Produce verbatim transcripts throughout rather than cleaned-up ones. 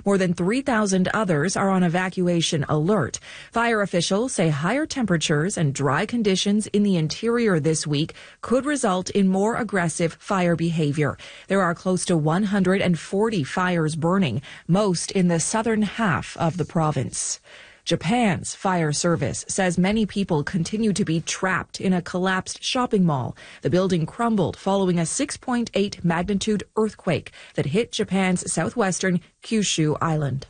More than three thousand others are on evacuation alert. Fire officials say higher temperatures and dry conditions in the interior this week could result in more aggressive fire behavior. There are close to one hundred forty fires burning, most in the southern half of the province. Japan's fire service says many people continue to be trapped in a collapsed shopping mall. The building crumbled following a six point eight magnitude earthquake that hit Japan's southwestern Kyushu island.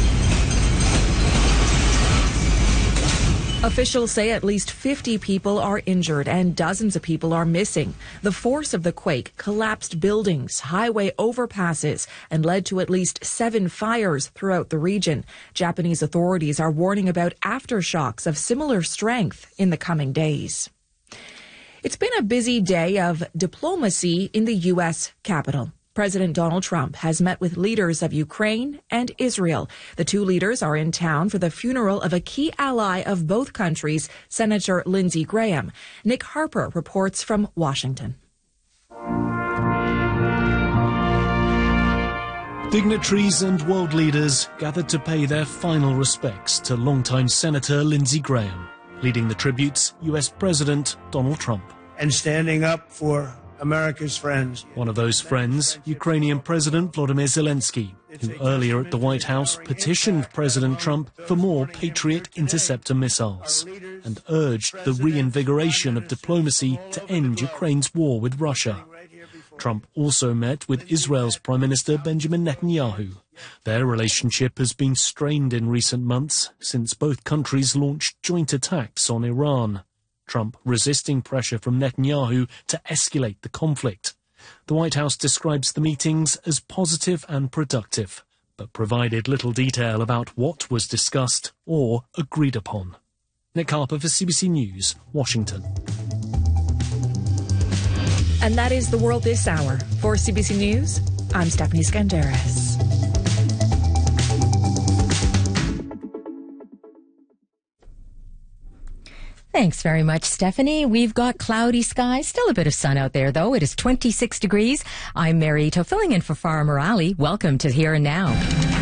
Officials say at least fifty people are injured and dozens of people are missing. The force of the quake collapsed buildings, highway overpasses, and led to at least seven fires throughout the region. Japanese authorities are warning about aftershocks of similar strength in the coming days. It's been a busy day of diplomacy in the U S Capitol. President Donald Trump has met with leaders of Ukraine and Israel. The two leaders are in town for the funeral of a key ally of both countries, Senator Lindsey Graham. Nick Harper reports from Washington. Dignitaries and world leaders gathered to pay their final respects to longtime Senator Lindsey Graham, leading the tributes U S President Donald Trump. And standing up for America's friends. One of those friends, Ukrainian President Volodymyr Zelensky, who earlier at the White House petitioned President Trump for more Patriot interceptor missiles and urged the reinvigoration of diplomacy to end Ukraine's war with Russia. Trump also met with Israel's Prime Minister Benjamin Netanyahu. Their relationship has been strained in recent months since both countries launched joint attacks on Iran. Trump resisting pressure from Netanyahu to escalate the conflict. The White House describes the meetings as positive and productive, but provided little detail about what was discussed or agreed upon. Nick Harper for C B C News, Washington. And that is the world this hour. For C B C News, I'm Stephanie Skandaris. Thanks very much, Stephanie. We've got cloudy skies, still a bit of sun out there, though. It is twenty-six degrees. I'm Mary Ito, filling in for Farah Morali. Welcome to Here and Now.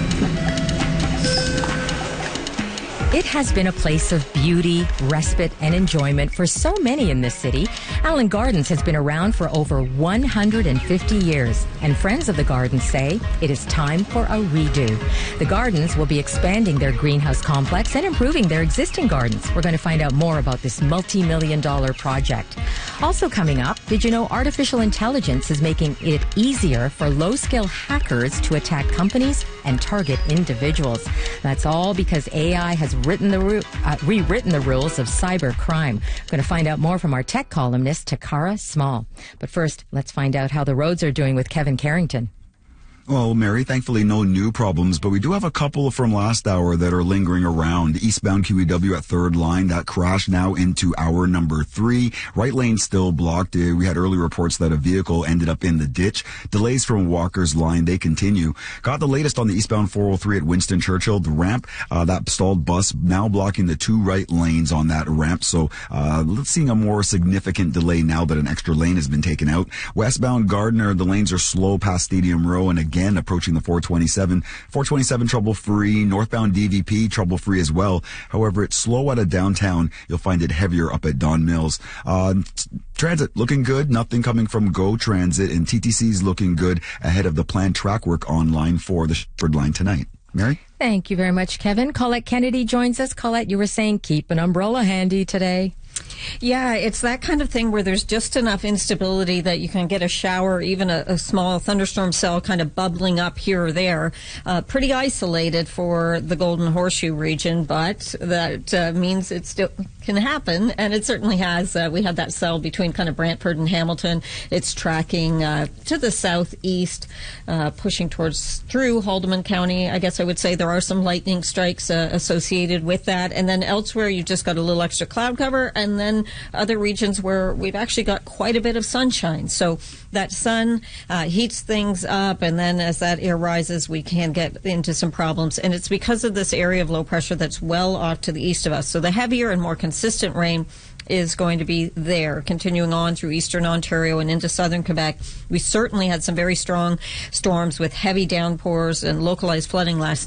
It has been a place of beauty, respite, and enjoyment for so many in this city. Allen Gardens has been around for over one hundred fifty years, and friends of the Gardens say it is time for a redo. The Gardens will be expanding their greenhouse complex and improving their existing gardens. We're going to find out more about this multi-million dollar project. Also coming up, did you know artificial intelligence is making it easier for low-skill hackers to attack companies and target individuals? That's all because A I has written the ru- uh, rewritten the rules of cyber crime. We're going to find out more from our tech columnist, Takara Small. But first, let's find out how the roads are doing with Kevin Carrington. Well, Mary, thankfully no new problems, but we do have a couple from last hour that are lingering around. Eastbound Q E W at third line, that crash now into hour number three. Right lane still blocked. We had early reports that a vehicle ended up in the ditch. Delays from Walker's line, they continue. Got the latest on the eastbound four oh three at Winston Churchill, the ramp, uh, that stalled bus now blocking the two right lanes on that ramp. So, uh, let's see a more significant delay now that an extra lane has been taken out. Westbound Gardner, the lanes are slow past Stadium Row, and again, approaching the four twenty-seven. four twenty-seven trouble-free. Northbound D V P trouble-free as well. However, it's slow out of downtown. You'll find it heavier up at Don Mills. Uh, transit looking good. Nothing coming from Go Transit. And T T C's looking good ahead of the planned track work on line four, the Shepherd line tonight. Mary? Thank you very much, Kevin. Colette Kennedy joins us. Colette, you were saying keep an umbrella handy today. Yeah, it's that kind of thing where there's just enough instability that you can get a shower, even a, a small thunderstorm cell kind of bubbling up here or there. Uh, pretty isolated for the Golden Horseshoe region, but that uh, means it still can happen, and it certainly has. Uh, we had that cell between kind of Brantford and Hamilton. It's tracking uh, to the southeast, uh, pushing towards through Haldimand County. I guess I would say there are some lightning strikes uh, associated with that, and then elsewhere you've just got a little extra cloud cover, and then other regions where we've actually got quite a bit of sunshine. So that sun uh, heats things up, and then as that air rises, we can get into some problems. And it's because of this area of low pressure that's well off to the east of us. So the heavier and more consistent rain is going to be there, continuing on through eastern Ontario and into southern Quebec. We certainly had some very strong storms with heavy downpours and localized flooding last night.